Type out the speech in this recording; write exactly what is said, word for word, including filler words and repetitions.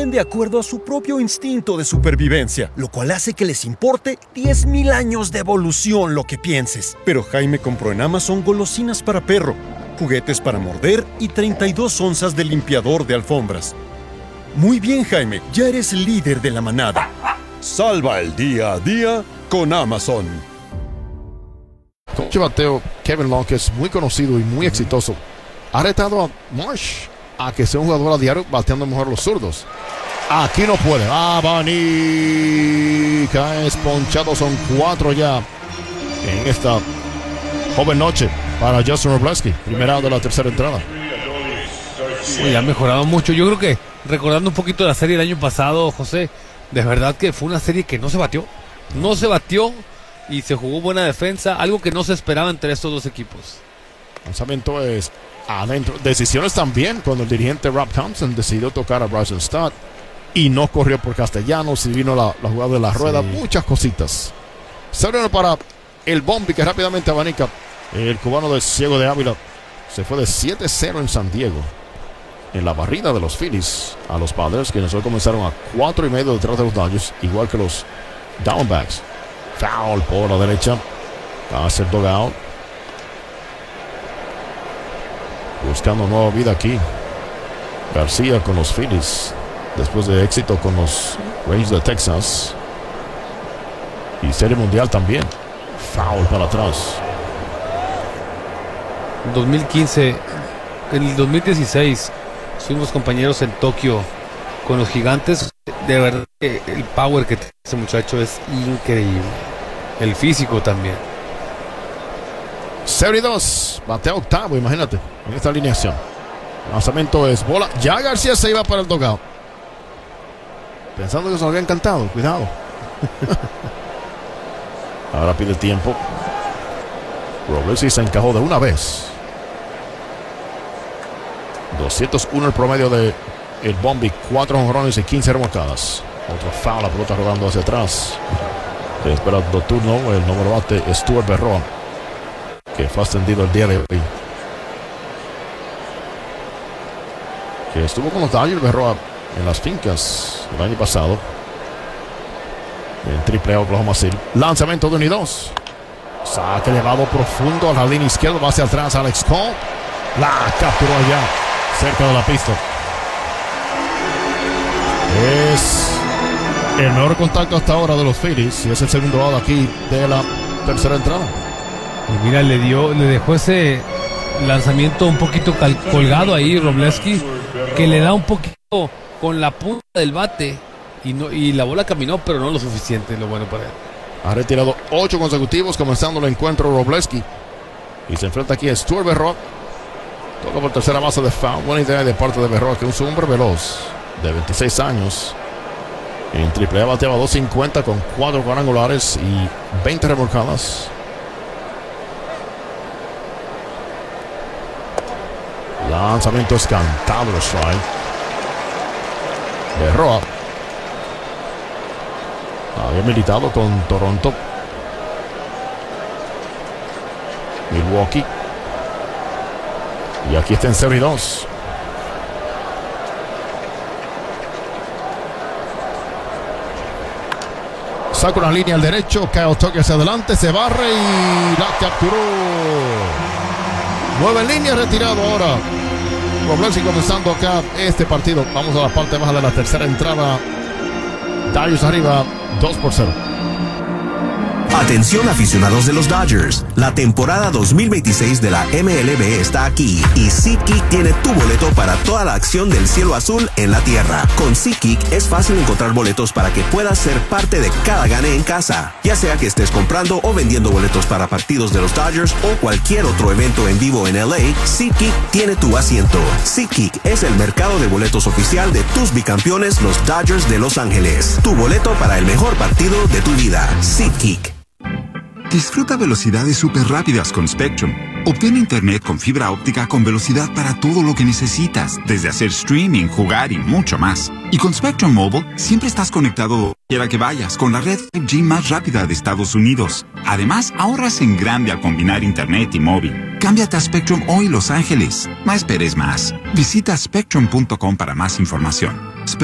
viven de acuerdo a su propio instinto de supervivencia, lo cual hace que les importe diez mil años de evolución lo que pienses. Pero Jaime compró en Amazon golosinas para perro, juguetes para morder y treinta y dos onzas de limpiador de alfombras. Muy bien, Jaime, ya eres el líder de la manada. Salva el día a día con Amazon. Coach de bateo Kevin Long, que es muy conocido y muy exitoso, ha retado a Marsh a que sea un jugador a diario bateando mejor los zurdos. Aquí no puede. Abanica es ponchado. Son cuatro ya en esta joven noche para Justin Wroblewski. Primera de la tercera entrada. Sí, ha mejorado mucho. Yo creo que, recordando un poquito de la serie del año pasado, José, de verdad que fue una serie que no se batió. No se batió y se jugó buena defensa. Algo que no se esperaba entre estos dos equipos. Lanzamiento es adentro. Decisiones también cuando el dirigente Rob Thompson decidió tocar a Bryson Stott y no corrió por Castellanos y vino la, la jugada de la rueda. Sí. Muchas cositas. Se abrió para el Bombi, que rápidamente abanica. El cubano de Ciego de Ávila se fue de siete cero en San Diego en la barrida de los Phillies a los Padres, quienes hoy comenzaron a cuatro y medio detrás de los Dodgers, igual que los Diamondbacks. Foul por la derecha. Hace el dugout. Buscando nueva vida aquí García con los Phillies después de éxito con los Rangers de Texas y Serie Mundial también. Foul para atrás. dos mil quince, en el dos mil dieciséis fuimos compañeros en Tokio con los Gigantes. De verdad que el power que tiene ese muchacho es increíble, el físico también. Serie dos, batea octavo, imagínate, en esta alineación. Lanzamiento es bola. Ya García se iba para el dugout, pensando que se lo había encantado. Cuidado. Ahora pide tiempo. Wroblewski se encajó de una vez. doscientos uno el promedio de el Bombi. cuatro jonrones y quince remolcadas. Otro foul, la pelota rodando hacia atrás. Espera el turno el número bate Stuart Berroa, que fue ascendido el día de hoy. Que estuvo con los Dodgers Berroa en las fincas el año pasado. En triple A Oklahoma City. Lanzamiento de uno y dos. Saque elevado profundo a la línea izquierda. Va hacia atrás Alex Cole. La capturó allá cerca de la pista. Es el mejor contacto hasta ahora de los Phillies. Y es el segundo lado aquí de la tercera entrada. Y mira, le dio, le dejó ese lanzamiento un poquito cal, colgado ahí Wroblewski, que le da un poquito con la punta del bate y, no, y la bola caminó, pero no lo suficiente, lo bueno para él. Ha retirado ocho consecutivos, comenzando el encuentro Wroblewski. Y se enfrenta aquí a Stuart Berroa. Toca por tercera base de foul. Buena idea de parte de Berroa, que es un hombre veloz de veintiséis años. En triple A bateaba dos cincuenta con cuatro cuadrangulares y veinte remolcadas. Lanzamiento es cantado de strike. Berroa había militado con Toronto, Milwaukee, y aquí está en cero y dos. Saca una línea al derecho. Kyle Tucker hacia adelante, se barre y la capturó. Nueve en línea, retirado ahora Wroblewski, comenzando acá este partido. Vamos a la parte baja de la tercera entrada. Dodgers arriba dos por cero. Atención aficionados de los Dodgers, la temporada dos mil veintiséis de la M L B está aquí y SeatGeek tiene tu boleto para toda la acción del cielo azul en la tierra. Con SeatGeek es fácil encontrar boletos para que puedas ser parte de cada gane en casa, ya sea que estés comprando o vendiendo boletos para partidos de los Dodgers o cualquier otro evento en vivo en L A. SeatGeek tiene tu asiento. SeatGeek es el mercado de boletos oficial de tus bicampeones, los Dodgers de Los Ángeles. Tu boleto para el mejor partido de tu vida. SeatGeek. Disfruta velocidades súper rápidas con Spectrum. Obtén internet con fibra óptica con velocidad para todo lo que necesitas, desde hacer streaming, jugar y mucho más. Y con Spectrum Mobile, siempre estás conectado donde quiera que vayas, con la red cinco G más rápida de Estados Unidos. Además, ahorras en grande al combinar internet y móvil. Cámbiate a Spectrum hoy, Los Ángeles. No esperes más. Visita spectrum punto com para más información.